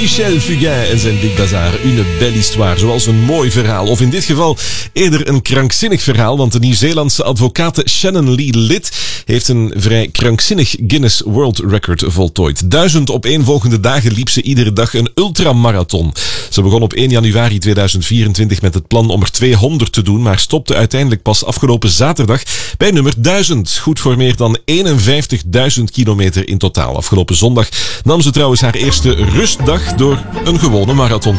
Michel Fugain en zijn Big Bazaar. Une belle histoire, zoals een mooi verhaal. Of in dit geval eerder een krankzinnig verhaal, want de Nieuw-Zeelandse advocate Shannon Lee Litt heeft een vrij krankzinnig Guinness World Record voltooid. 1000 opeenvolgende dagen liep ze iedere dag een ultramarathon. Ze begon op 1 januari 2024 met het plan om er 200 te doen, maar stopte uiteindelijk pas afgelopen zaterdag bij nummer 1000. Goed voor meer dan 51.000 kilometer in totaal. Afgelopen zondag nam ze trouwens haar eerste rustdag door een gewone marathon